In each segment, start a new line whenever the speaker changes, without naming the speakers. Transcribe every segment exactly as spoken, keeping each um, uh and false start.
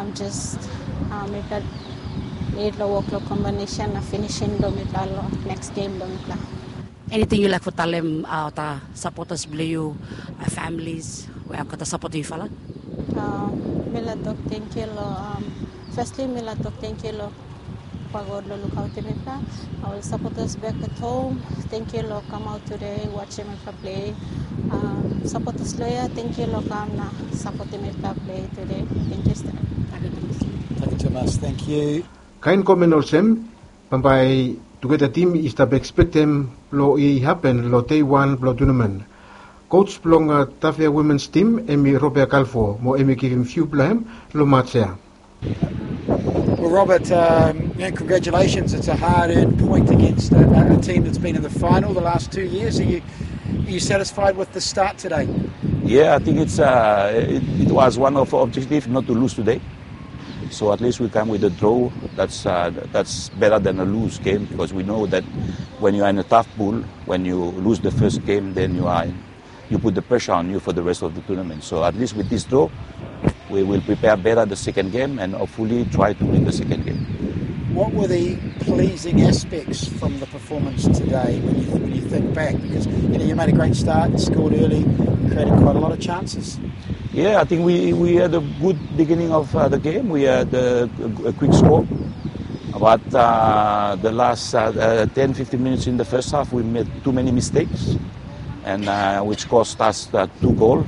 um, just um, mitla itla work lo combination na finishing do mitla lo next game do mitla.
Anything you like for talem uh, ta supporters believe uh, families where kata support you fala?
Uh, mila tok thank you lo um, firstly mila tok thank you lo pagod lo look out mitla. Our supporters back at home, thank you lo come out today watch mitla play. Um, supporters loya thank you lo come na support mitla play today. Thank you sir.
Thank you Thomas, thank you.
Kain komen olsem pampai together team is the expect them lo i happen lo day one lo tournament. Coach plong uh, Tafia women's team emi Robert Calfo mo emi give him few blame lo matcha.
Well, Robert, um, yeah, congratulations. It's a hard-earned point against a, a team that's been in the final the last two years. Are you, are you satisfied with the start today?
Yeah, I think it's uh, it, it was one of our objectives not to lose today. So at least we come with a draw. That's uh, that's better than a lose game because we know that when you are in a tough pool, when you lose the first game, then you are in, you put the pressure on you for the rest of the tournament. So at least with this draw, we will prepare better the second game and hopefully try to win the second game.
What were the pleasing aspects from the performance today when you, when you think back? Because you know you made a great start, scored early, created quite a lot of chances.
Yeah, I think we, we had a good beginning of uh, the game. We had a, a, a quick score. But uh, the last uh, uh, ten, fifteen minutes in the first half, we made too many mistakes, and uh, which cost us uh, two goals.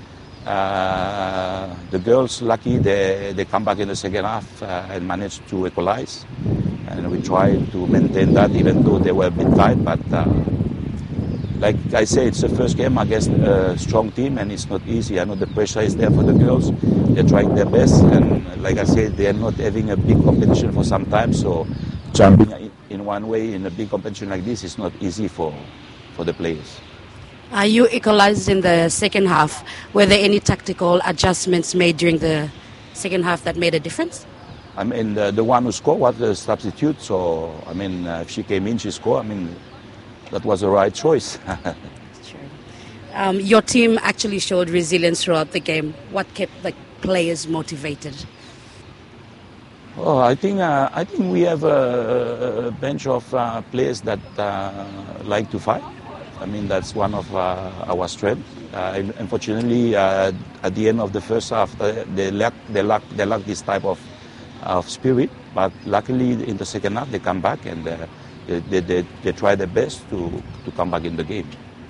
Uh, the girls, lucky, they, they come back in the second half uh, and managed to equalize. And we tried to maintain that even though they were a bit tight. But uh, like I say, it's the first game against a strong team and it's not easy. I know the pressure is there for the girls. They're trying their best. And like I said, they're not having a big competition for some time. So jumping in one way in a big competition like this is not easy for, for the players.
Uh, you equalized in the second half. Were there any tactical adjustments made during the second half that made a difference?
I mean, the, the one who scored was the substitute. So, I mean, uh, if she came in, she scored. I mean, that was the right choice.
Sure. Um, your team actually showed resilience throughout the game. What kept the players motivated?
Oh, I think uh, I think we have a, a bench of uh, players that uh, like to fight. I mean, that's one of uh, our strengths. Uh, unfortunately, uh, at the end of the first half, uh, they lack they lack they lack this type of of spirit. But luckily, in the second half, they come back and uh, they, they, they they try their best to to come back in the game.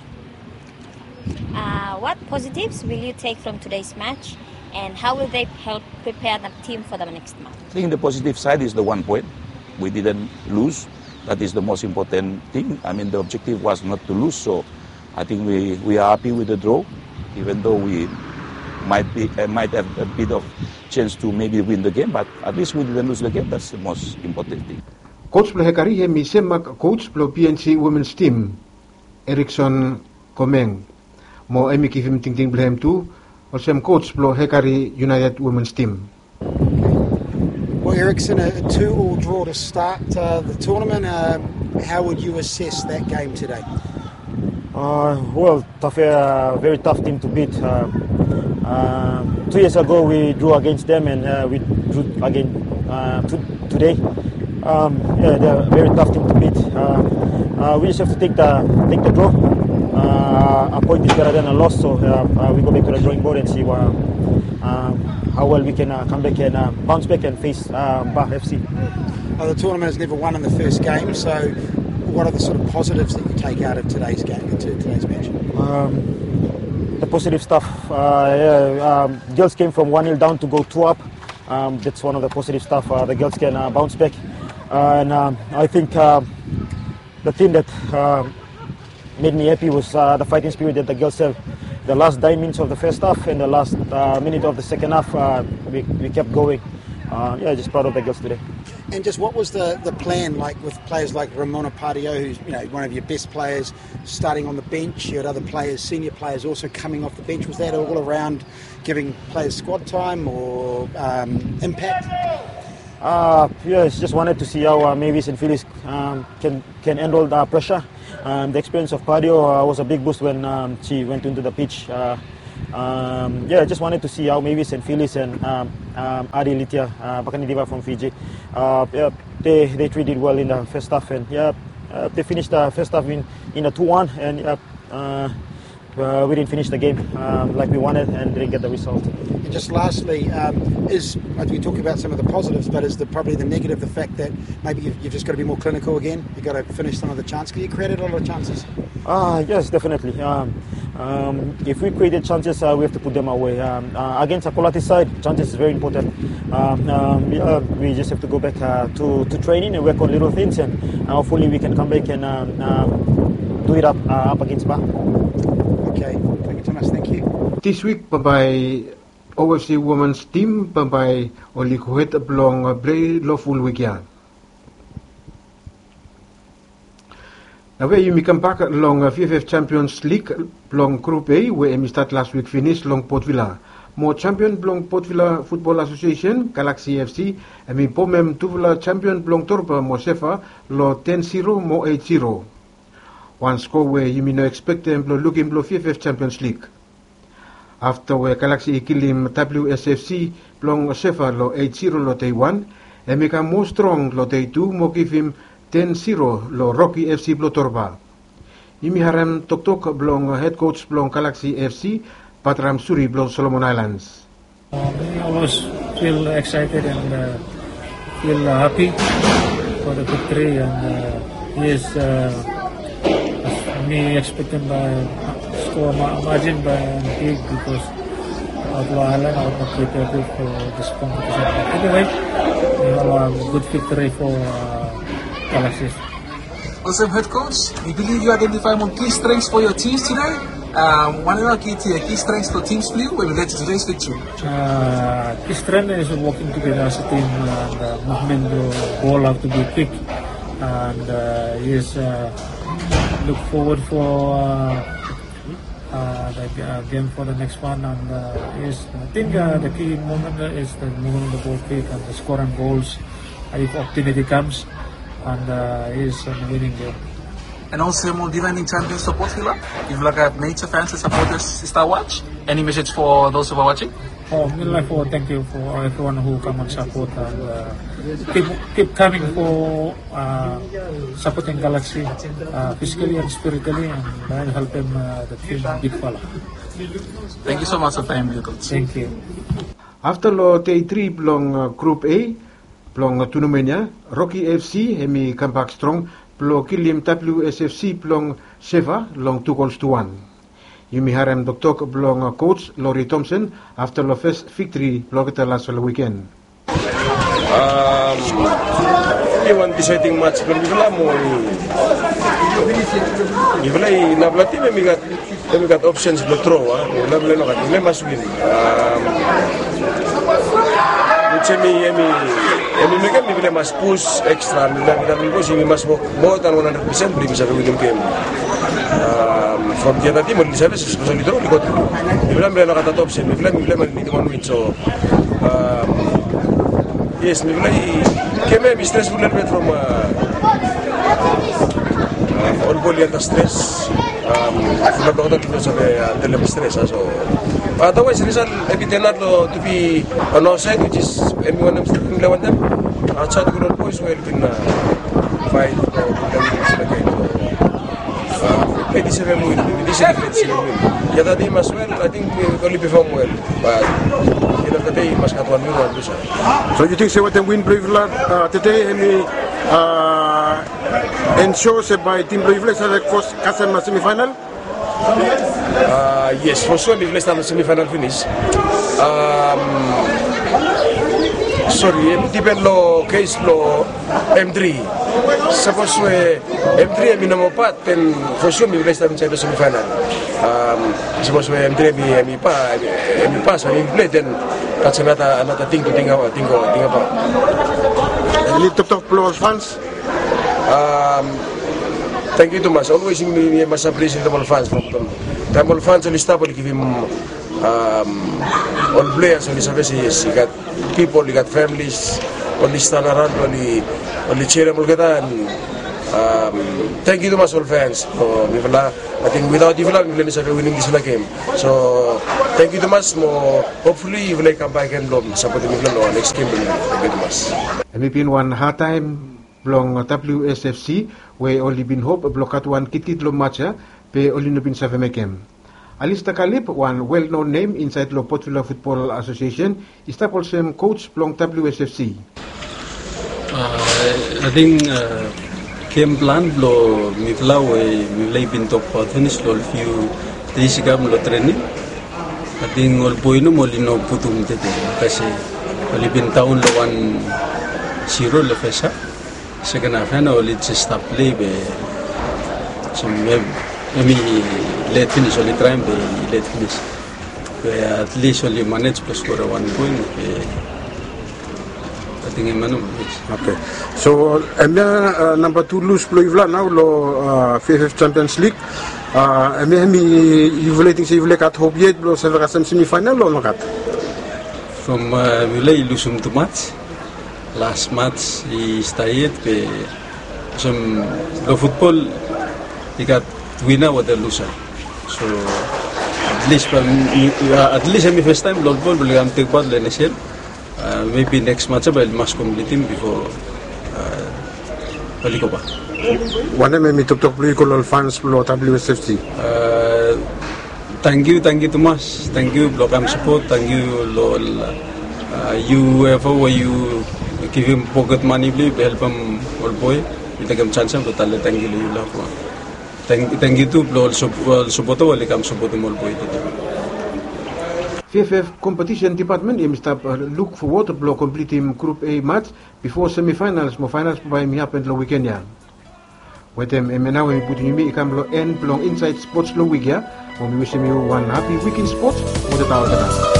Uh, what positives will you take from today's match, and how will they help prepare the team for the next match?
I think the positive side is the one point. We didn't lose. That is the most important thing. I mean, the objective was not to lose, so I think we, we are happy with the draw, even though we might be uh, might have a bit of chance to maybe win the game, but at least we didn't lose the game. That's the most important thing.
Coach Plo Hekari hemi semak coach Plo P N C women's team Erickson Komeng mo emi kifim ting ting blehem tu or sem coach Plo Hekari United women's team.
Well, Erickson, a two-all draw to start uh, the tournament. Uh, how would you assess that game today?
Uh, well, tough, uh, very tough team to beat. Uh, uh, two years ago we drew against them, and uh, we drew again uh, to, today. Um, yeah, they're a very tough team to beat. Uh, uh, we just have to take the take the draw. Uh, a point is better than a loss, so uh, uh, we go back to the drawing board and see what. Uh, how well we can uh, come back and uh, bounce back and face uh, Bah F C.
Uh, the tournament has never won in the first game, so what are the sort of positives that you take out of today's game, today's match?
Um, the positive stuff, uh, yeah, um, girls came from one nil down to go two up. Um, that's one of the positive stuff. Uh, the girls can uh, bounce back. Uh, and um, I think uh, the thing that uh, made me happy was uh, the fighting spirit that the girls have. The last nine minutes of the first half and the last uh, minute of the second half, uh, we, we kept going. Uh, yeah, just proud of the girls today.
And just what was the, the plan like with players like Ramona Pardio, who's you know one of your best players, starting on the bench? You had other players, senior players, also coming off the bench. Was that all around giving players squad time or um, impact?
Uh, yes, just wanted to see how uh, Mavis and Phyllis um, can can handle the pressure. Um, the experience of Pardio uh, was a big boost when um, she went into the pitch. Uh, Um, yeah, I just wanted to see how maybe Saint Phyllis and um, um, Adi Litya, uh, Bakanidiva from Fiji, uh, yeah, they they treated well in the first half, and yeah, uh, they finished the first half in in a two one, and yeah, uh, uh, we didn't finish the game um, like we wanted, and didn't get the result.
And just lastly, um, is as we talk about some of the positives, but is the probably the negative the fact that maybe you've, you've just got to be more clinical again? You've got to finish some of the chances. You created a lot of chances.
Ah, uh, yes, definitely. Um, um, if we created chances, uh, we have to put them away. Um, uh, against a quality side, chances is very important. Um, um, we, uh, we just have to go back uh, to, to training and work on little things, and uh, hopefully we can come back and um, um, do it up uh, up against Ba.
Okay, thank you, Thomas. Thank you.
This week, by O F C women's team, by Oli Kuhet belong play lawful weekend. Now, where you come back along F F F Champions League, long Group A, where we start last week finished long Port Vila. More champion belong Port Vila Football Association, Galaxy F C, and we pomem Tuvila champion belong Torpa Mosefa, lo ten zero, mo eight zero. One score where you may not expect them to look in F F F Champions League. After where Galaxy kilim W S F C belong Sefa lo eight zero lo day one, and make a more strong lo day two, mo give him ten zero lo Rocky F C Blotorba. Imi haram tok tok belong head coach belong Galaxy F C, Patram Suri belong Solomon Islands.
Uh, we always feel excited and uh, feel uh, happy for the victory, and uh, yes, uh, me expecting by score margin by big because Outlaw Island are not prepared for this competition. Anyway, we have a good victory for uh, Galaxy.
Awesome head coach, we believe you identify more key strengths for your teams today. Um, one of our key, key strengths for teams play when we led to today's victory.
Uh, key strength is working together as a team, and uh, movement the ball have to be quick, and uh, yes, uh, look forward for uh, uh, the uh, game for the next one, and uh, yes, I think uh, the key moment is the moving the ball quick and the scoring goals if opportunity comes. And uh, is a winning game.
And also more defending champions for Port Vila. If like a major fans and supporters start watch, any message for those who are watching?
Oh, me like for thank you for everyone who come and support, and uh, keep keep coming for uh, supporting Galaxy uh, physically and spiritually, and uh, help them uh, the team big fella.
Thank you so much for time, coach.
Thank you.
After lo day three belong uh, Group A. Plong tournamentnya, Rocky F C hemi come back strong, plong kilim W S F C plong Seva long two goals to one. Yumi harem doktok plong coach Laurie Thompson after the first victory plong kita last weekend.
Um, ini one deciding match kan bila mo bila na belati me got me got options to throw ah, na bila no kat me masukin. Um, Emi emi emi mereka mi bila mas push extra, bila kita push ini mas more than one hundred percent beli bisa win game. Um, from the other team, di sana sesuatu itu di kota. Bila bila nak kata top set, bila bila mandi one win so. Um, yes, bila kami business bulan bet from uh, uh, all ball yang stress. Um, bila kota kita sampai dalam stress so. Otherwise, Rizal evidently to be on our side, which is everyone I'm still playing them. Outside the ground boys will win uh, fight or again. Uh, eighty-seven win, eighty-seven win. Yeah, that team as well. I think we only perform well, but you know the day must have one win one lose.
So you think say what the win Brivla uh, today and uh, ensures by Team Brivla that the first Kasan semi-final?
Uh, yes, for sure, we've placed on the semi-final finish. Um, sorry, depend lo case lo M three. Suppose we M three I mean pat, then for sure we've placed on the semi-final. Um, suppose we M three I mean pa, I mean pass, I mean play, then that's another another thing to think about. Think about. Think about.
Any top top players fans?
Um, Thank you, Thomas. Always we must appreciate the fans from them. The fans only stop give him um, all players only services. You got people, you got families, only stand around, only only cheer them all and Um, thank you to my all fans. So, I think without you, we wouldn't have winning this game. So, thank you to much. Hopefully, you will come back and support the next game. Thank you to much.
Emi been one hard time blong W S F C where only been hope blokat one kitit lo matcha pe only no been save mekem. Alista Kalip, one well-known name inside the Popular Football Association, is tapolsem coach blong W S F C.
Uh, I think uh, game plan blo mifla we mifla pintok pa finish lo few days gam lo training. I think all boy no molino putum tete kasi oli bin taon lo one zero lo fesa. Second half na oli stop play be so maybe late finish only try be late finish. Be at least only manage to score one point. Be
Okay. So, and uh, number two lose play now lo uh, F F Champions League. Uh, and then you will think you will get hope yet lo several semi final lo not.
From uh, we lay lose some two match. Last match is tied be some lo football he got winner or the loser. So at least uh, at least semi first time lo football will take part in the Uh, maybe next match I must complete him before uh, Palikoba.
One of me talk to political fans below W S F C.
Uh, thank you, thank you too much. Thank you, Blogam support. Thank you, lol. Uh, you ever where you give him pocket money, please help him, old boy. You take him chance to tell thank you, you love one. Thank, thank you to lol support. Wali kam support him, old boy.
V F F competition department im stap uh, look forward to blow complete him group A match before semi-finals mo finals by mi happen lo weekend ya. Wetem emenaw mi putin mi ikam lo end belong inside sports lo week ya. Mo mi wish you one happy weekend sports mo the tawag na.